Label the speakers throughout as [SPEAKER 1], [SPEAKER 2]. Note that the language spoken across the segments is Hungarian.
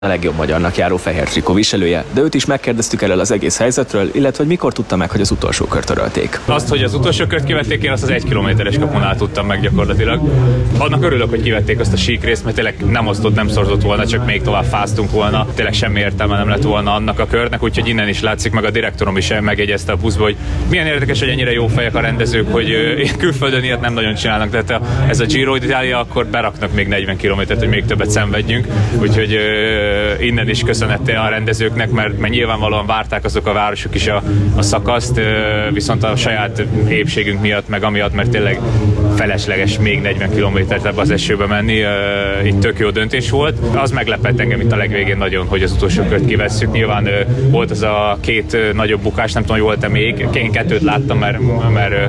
[SPEAKER 1] a legjobb magyarnak járó fehér trikó viselője, de őt is megkérdeztük erről az egész helyzetről, illetve hogy mikor tudta meg, hogy az utolsó kört törölték.
[SPEAKER 2] Azt, hogy az utolsó kört kivették, én azt az 1 kilométeres kapunál tudtam meg gyakorlatilag. Annak örülök, hogy kivették azt a síkrészt, mert tényleg nem osztott, nem szorzott volna, csak még tovább fáztunk volna. Tényleg semmi értelme nem lett volna annak a körnek, úgyhogy innen is látszik, meg a direktorom is megjegyezte a buszba, hogy milyen érdekes, hogy ennyire jó fejek a rendezők, hogy külföldön ilyet nem nagyon csinálnak, tehát ez a Giro d'Italia, akkor beraknak még 40 kilométert, hogy még többet szenvedjünk, úgyhogy innen is köszönettel a rendezőknek, mert nyilvánvalóan várták azok a városok is a szakaszt, viszont a saját épségünk miatt, meg amiatt, mert tényleg felesleges még 40 kilométert ebbe az esőbe menni, itt tök jó döntés volt. Az meglepett engem itt a legvégén nagyon, hogy az utolsó kört kivesszük. Nyilván volt az a 2 nagyobb bukás, nem tudom, hogy volt-e még. Én 2-t láttam, mert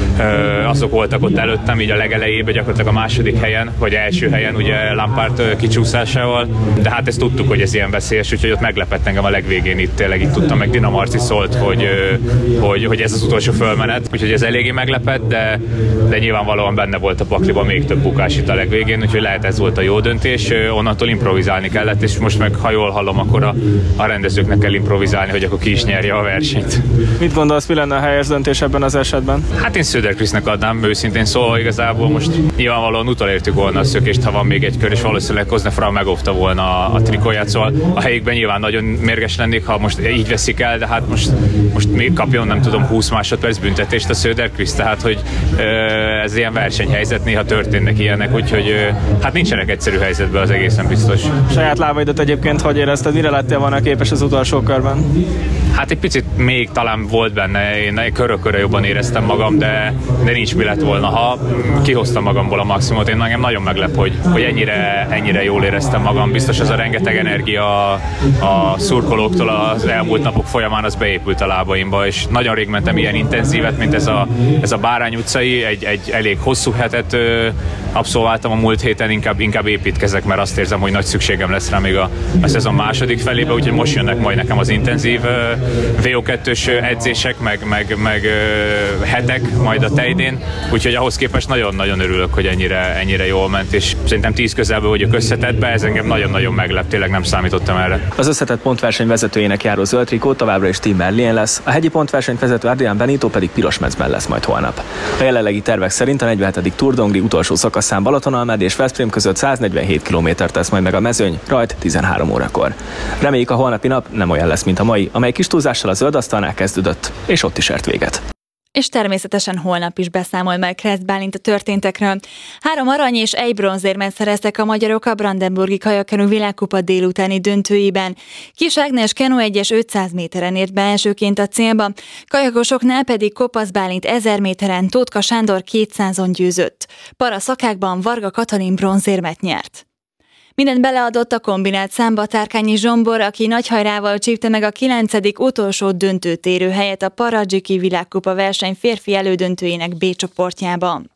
[SPEAKER 2] azok voltak ott előttem, így a legelejében, gyakorlatilag a második helyen, vagy első helyen, ugye Lampard kicsúszásával, de hát ezt tudtuk, hogy ez ilyen veszélyes, úgyhogy ott meglepett engem a legvégén itt, tényleg itt tudtam, meg Dina Marci szólt, hogy ez az utolsó fölmenet, úgyhogy ez eléggé meglepett, de nyilvánvalóan benne volt a pakliban még több bukás itt a legvégén, úgyhogy lehet ez volt a jó döntés, onnantól improvizálni kellett, és most meg, ha jól hallom, akkor a rendezőknek kell improvizálni, hogy akkor ki is nyerje a versenyt.
[SPEAKER 1] Mit gondolsz, mi lenne a helyes döntés ebben az esetben?
[SPEAKER 2] Hát én Söderqvistnek adnám, őszintén szólva, igazából most nyilvánvalóan utolértük volna a szökést, ha van még egy kör, és valószínűleg Koznefra megóvta volna a trikóját, szóval a helyükben nyilván nagyon mérges lennék, ha most így veszik el, de hát most még kapjon, nem tudom, 20 másodperc büntetést a Söderqvist, tehát hogy ez ilyen versenyhelyzet, néha történnek ilyenek, úgyhogy hát nincsenek egyszerű helyzetben, az egészen biztos.
[SPEAKER 1] Saját lábaidat egyébként hogy érezted, mire lettél volna képes az utolsó körben?
[SPEAKER 2] Hát egy picit még talán volt benne, én körökörre jobban éreztem magam, de nincs mi lett volna, ha kihoztam magamból a maximumot. Én engem nagyon meglep, hogy ennyire jól éreztem magam. Biztos az a rengeteg energia a szurkolóktól az elmúlt napok folyamán az beépült a lábaimba, és nagyon rég mentem ilyen intenzívet, mint ez a Bárány utcai, egy elég hosszú hetet abszolváltam a múlt héten, inkább építkezek, mert azt érzem, hogy nagy szükségem lesz rá még a szezon második felébe, úgyhogy most jönnek majd nekem az intenzív VO2-ös edzések, meg hetek majd a Tejdén, úgyhogy ahhoz képest nagyon-nagyon örülök, hogy ennyire jól ment, és szerintem 10 közelből vagyok összetettbe, ez engem nagyon-nagyon meglep, tényleg nem számítottam erre.
[SPEAKER 1] Az összetett pontverseny vezetőjének járó zöld trikó továbbra is Tim Merlin lesz, a hegyi pontversenyt vezető Adrián Benito pedig piros mezben lesz majd holnap. A jelenlegi tervek szerint a 47. Tour d'Hongrie utolsó szakaszán Balatonalmád és Veszprém között 147 kilométert tesz majd meg a mezőny, rajt 13 órakor. Reméljük, a holnapi nap nem olyan lesz, mint a mai, amely kis túlzással a zöld asztalnál kezdődött, és ott is ért véget.
[SPEAKER 3] És természetesen holnap is beszámol meg Kressz Bálint a történtekről. 3 arany és 1 bronzérmet szereztek a magyarok a Brandenburgi kajakenu világkupa délutáni döntőiben. Kis Ágnes kenu 1-es 500 méteren ért be elsőként a célba, kajakosoknál pedig Kopasz Bálint 1000 méteren, Tótka Sándor 200-on győzött. Para szakákban Varga Katalin bronzérmet nyert. Mindent beleadott a kombinált számba Tárkányi Zsombor, aki nagy hajrával csípte meg a 9. utolsó döntőtérő helyet a Paradzsiki világkupa verseny férfi elődöntőjének B csoportjában.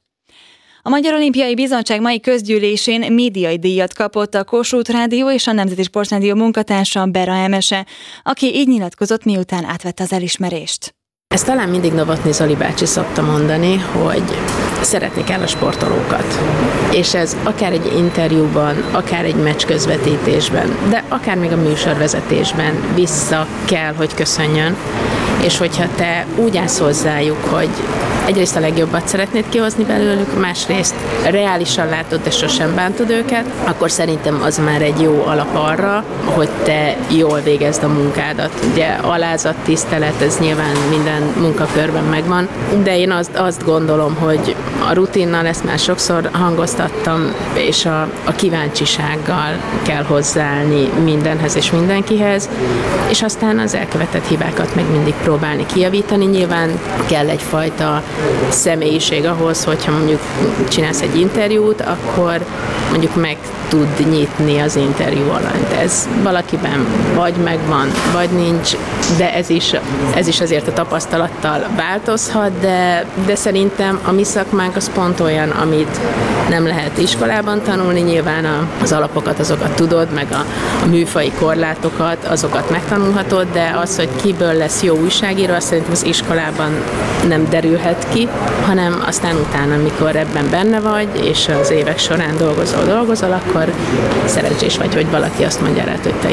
[SPEAKER 3] A Magyar Olimpiai Bizottság mai közgyűlésén médiai díjat kapott a Kossuth Rádió és a Nemzeti Sportrádió munkatársa Bera Emese, aki így nyilatkozott, miután átvette az elismerést.
[SPEAKER 4] Ezt talán mindig Novotny Zoli bácsi szokta mondani, hogy szeretni kell a sportolókat. És ez akár egy interjúban, akár egy meccs közvetítésben, de akár még a műsorvezetésben vissza kell, hogy köszönjön. És hogyha te úgy állsz hozzájuk, hogy egyrészt a legjobbat szeretnéd kihozni belőlük, másrészt reálisan látod, de sosem bántod őket, akkor szerintem az már egy jó alap arra, hogy te jól végezd a munkádat. Ugye alázat, tisztelet, ez nyilván minden munkakörben megvan, de én azt gondolom, hogy a rutinnal, ezt már sokszor hangoztattam, és a kíváncsisággal kell hozzáállni mindenhez és mindenkihez, és aztán az elkövetett hibákat meg mindig próbálni kijavítani. Nyilván kell egyfajta személyiség ahhoz, hogyha mondjuk csinálsz egy interjút, akkor mondjuk meg tud nyitni az interjú alatt. Ez valakiben vagy megvan, vagy nincs, de ez is azért a tapasztalattal változhat, de szerintem a mi szakmánk az pont olyan, amit nem lehet iskolában tanulni, nyilván az alapokat, azokat tudod, meg a műfai korlátokat, azokat megtanulhatod, de az, hogy kiből lesz jó újságíró, azt szerintem az iskolában nem derülhet jött ki, hanem aztán utána, amikor ebben benne vagy, és az évek során dolgozol, akkor szerencsés vagy, hogy valaki azt mondja rád, hogy te